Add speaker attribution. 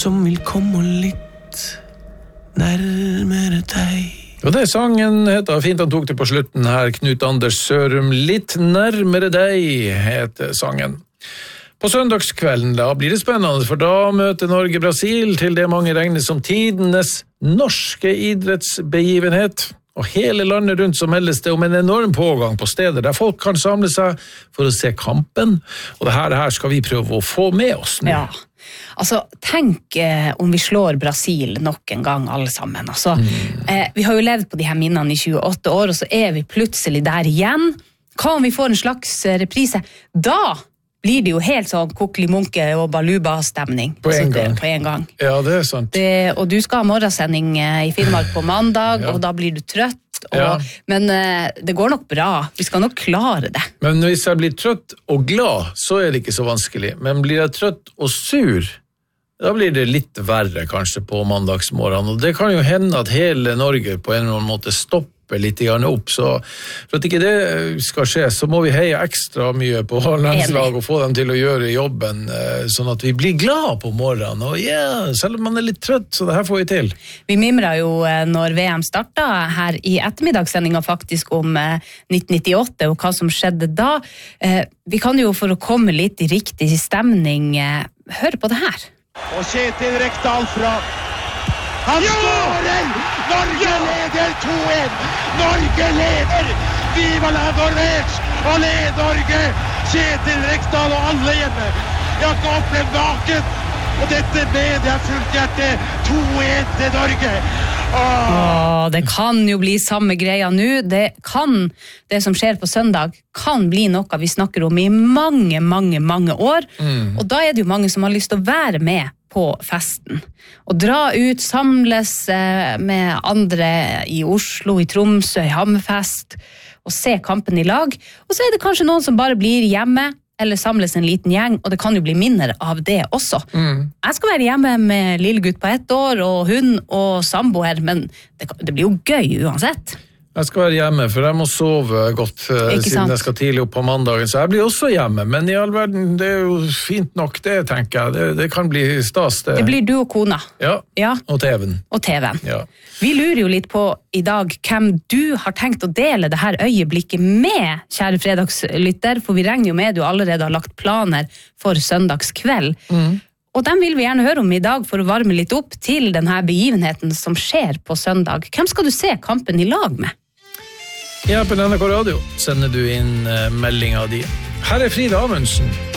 Speaker 1: som vil komme litt nærmere deg.
Speaker 2: Og det sangen heter, fint han tok det på slutten her, Knut Anders Sørum, Litt nærmere deg, heter sangen. På søndagskvelden da blir det spennende, for da møter Norge Brasil til det mange regner som tidenes norske idrettsbegivenhet. Og hele landet rundt så meldes det om en enorm pågang på steder der folk kan samle seg for å se kampen. Og det her skal vi prøve å få med oss nå.
Speaker 3: Ja. Altså, tenk om vi slår Brasil nok en gang alle sammen. Altså, vi har jo levd på de her minnene i 28 år, og så er vi plutselig der igjen. Hva om vi får en slags reprise? Da blir det jo helt sånn Kokkeli-Munke og Baluba-stemning.
Speaker 2: På en gang. Ja, det er sant.
Speaker 3: Og du skal ha morgensending i Finnmark på mandag, og da blir du trøtt. Men det går nok bra. Vi skal nok klare det.
Speaker 2: Men hvis jeg blir trøtt og glad, så er det ikke så vanskelig. Men blir jeg trøtt og sur, da blir det litt verre kanskje på mandagsmorgen. Og det kan jo hende at hele Norge på en eller annen måte stopper litt opp, så for at ikke det skal skje, så må vi heie ekstra mye på landslag og få dem til å gjøre jobben, sånn at vi blir glad på morgenen, og selv om man er litt trøtt, så det her får vi til.
Speaker 3: Vi mimret jo når VM startet her i ettermiddagssendingen faktisk om 1998 og hva som skjedde da. Vi kan jo for å komme litt i riktig stemning høre på det her.
Speaker 4: Og Kjetil Rekdal fra han skårer! Norge leder 2-1! Norge leder! Viva la Norvège! Og led Norge! Kjetil Rekdal og alle hjemme! Jeg har ikke opplevd vaken! Og dette med det fullt hjerte 2-1 til Norge!
Speaker 3: Det kan jo bli samme greia nå. Det som skjer på søndag kan bli noe vi snakker om i mange, mange, mange år. Og da er det jo mange som har lyst til å være med på festen. Og dra ut, samles med andre i Oslo, i Tromsø, i Hammerfest, og se kampen i lag. Og så er det kanskje noen som bare blir hjemme, eller samles en liten gjeng, og det kan jo bli minner av det også. Jeg skal være hjemme med lille gutt på 1 år, og hund og samboer, men det blir jo gøy uansett.
Speaker 2: Jeg skal være hjemme, for jeg må sove godt siden jeg skal tidlig opp på mandagen, så jeg blir også hjemme, men i all verden, det er jo fint nok det, tenker jeg. Det kan bli stas.
Speaker 3: Det blir du og kona.
Speaker 2: Ja. Og TV-en.
Speaker 3: Ja. Vi lurer jo litt på i dag hvem du har tenkt å dele det her øyeblikket med, kjære fredagslytter, for vi regner jo med du allerede har lagt planer for søndagskveld. Og dem vil vi gjerne høre om i dag for å varme litt opp til denne begivenheten som skjer på søndag. Hvem skal du se kampen i lag med?
Speaker 2: I appen NRK Radio sender du inn meldinga di. Her er Frida Amundsen.